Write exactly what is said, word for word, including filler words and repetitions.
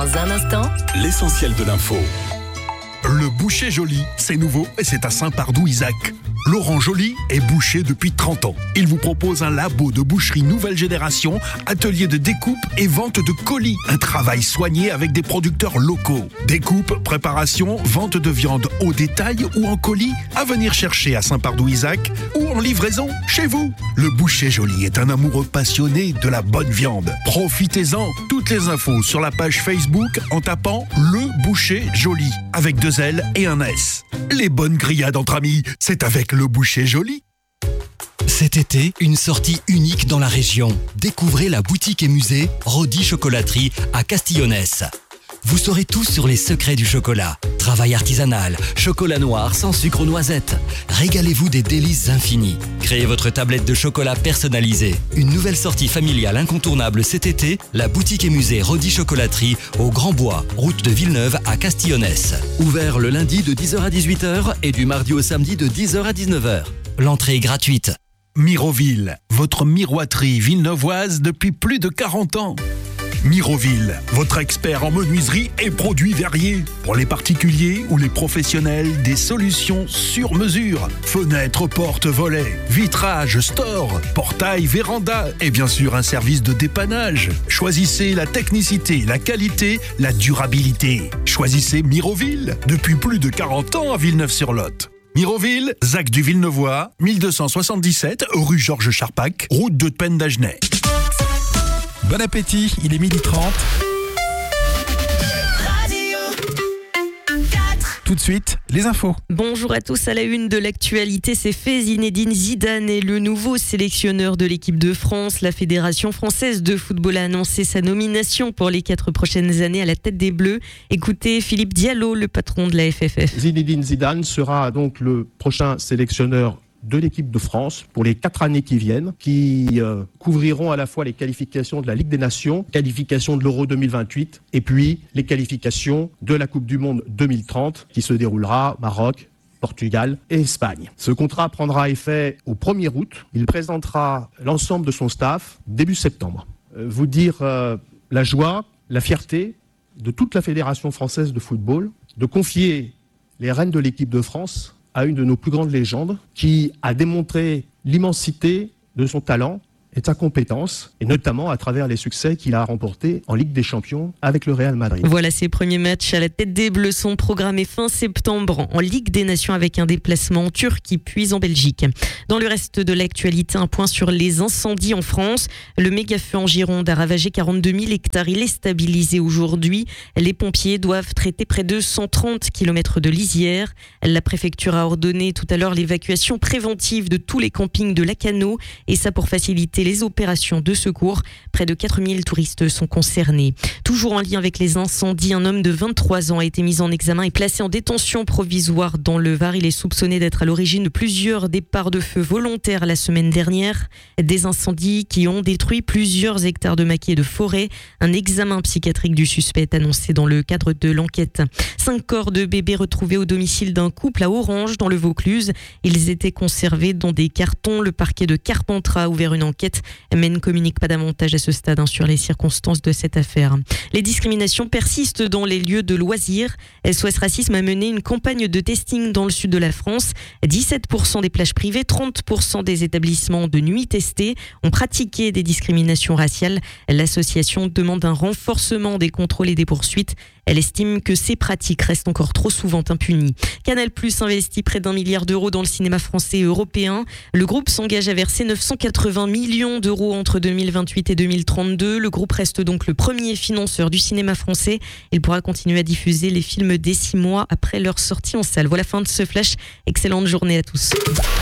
Dans un instant, l'essentiel de l'info. Le boucher Joly, c'est nouveau et c'est à Saint-Pardoux-Isaac. Laurent Joly est boucher depuis trente ans. Il vous propose un labo de boucherie nouvelle génération, atelier de découpe et vente de colis. Un travail soigné avec des producteurs locaux. Découpe, préparation, vente de viande au détail ou en colis, à venir chercher à Saint-Pardoux-Isaac ou en livraison chez vous. Le boucher Joly est un amoureux passionné de la bonne viande. Profitez-en. Toutes les infos sur la page Facebook en tapant Le Boucher Joly avec deux L et un S. Les bonnes grillades entre amis, c'est avec Le Boucher Joly. Cet été, une sortie unique dans la région. Découvrez la boutique et musée Rodi Chocolaterie à Castillonnès. Vous saurez tout sur les secrets du chocolat. Travail artisanal, chocolat noir sans sucre aux noisettes. Régalez-vous des délices infinies. Créez votre tablette de chocolat personnalisée. Une nouvelle sortie familiale incontournable cet été, la boutique et musée Rodi Chocolaterie au Grand Bois, route de Villeneuve à Castillonnès. Ouvert le lundi de dix heures à dix-huit heures et du mardi au samedi de dix heures à dix-neuf heures. L'entrée est gratuite. Miroville, votre miroiterie villeneuvoise depuis plus de quarante ans. Miroville, votre expert en menuiserie et produits variés. Pour les particuliers ou les professionnels, des solutions sur mesure. Fenêtres, portes, volets, vitrages, stores, portails, vérandas et bien sûr un service de dépannage. Choisissez la technicité, la qualité, la durabilité. Choisissez Miroville, depuis plus de quarante ans à Villeneuve-sur-Lot. Miroville, Zac du Villeneuvois, mille deux cent soixante-dix-sept, rue Georges Charpac, route de Pen d'Agenais. Bon appétit, il est midi trente. Tout de suite, les infos. Bonjour à tous, à la une de l'actualité, c'est fait. Zinedine Zidane est le nouveau sélectionneur de l'équipe de France. La Fédération française de football a annoncé sa nomination pour les quatre prochaines années à la tête des Bleus. Écoutez Philippe Diallo, le patron de la F F F. Zinedine Zidane sera donc le prochain sélectionneur de l'équipe de France pour les quatre années qui viennent, qui euh, couvriront à la fois les qualifications de la Ligue des Nations, qualifications de l'Euro deux mille vingt-huit et puis les qualifications de la Coupe du Monde deux mille trente qui se déroulera au Maroc, Portugal et Espagne. Ce contrat prendra effet au premier août. Il présentera l'ensemble de son staff début septembre. Euh, vous dire euh, la joie, la fierté de toute la Fédération française de football de confier les rênes de l'équipe de France à une de nos plus grandes légendes qui a démontré l'immensité de son talent et de sa compétence, et notamment à travers les succès qu'il a remportés en Ligue des Champions avec le Real Madrid. Voilà, ses premiers matchs à la tête des Bleus sont programmés fin septembre en Ligue des Nations avec un déplacement en Turquie puis en Belgique. Dans le reste de l'actualité, un point sur les incendies en France. Le méga-feu en Gironde a ravagé quarante-deux mille hectares. Il est stabilisé aujourd'hui. Les pompiers doivent traiter près de cent trente kilomètres de lisière. La préfecture a ordonné tout à l'heure l'évacuation préventive de tous les campings de Lacanau, et ça pour faciliter les opérations de secours. Près de quatre mille touristes sont concernés. Toujours en lien avec les incendies, un homme de vingt-trois ans a été mis en examen et placé en détention provisoire dans le Var. Il est soupçonné d'être à l'origine de plusieurs départs de feu volontaires la semaine dernière. Des incendies qui ont détruit plusieurs hectares de maquis et de forêt. Un examen psychiatrique du suspect est annoncé dans le cadre de l'enquête. Cinq corps de bébés retrouvés au domicile d'un couple à Orange, dans le Vaucluse. Ils étaient conservés dans des cartons. Le parquet de Carpentras a ouvert une enquête, mais ne communique pas davantage à ce stade hein, sur les circonstances de cette affaire. Les discriminations persistent dans les lieux de loisirs. S O S Racisme a mené une campagne de testing dans le sud de la France. dix-sept pour cent des plages privées, trente pour cent des établissements de nuit testés ont pratiqué des discriminations raciales. L'association demande un renforcement des contrôles et des poursuites. Elle estime que ces pratiques restent encore trop souvent impunies. Canal+ investit près d'un milliard d'euros dans le cinéma français et européen. Le groupe s'engage à verser neuf cent quatre-vingts millions d'euros entre deux mille vingt-huit et deux mille trente-deux. Le groupe reste donc le premier financeur du cinéma français. Il pourra continuer à diffuser les films dès six mois après leur sortie en salle. Voilà, fin de ce flash. Excellente journée à tous.